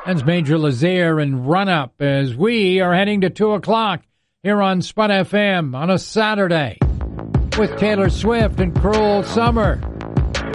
That's Major Lazier and Run Up as we are heading to 2 o'clock here on Spud FM on a Saturday with Taylor Swift and Cruel Summer.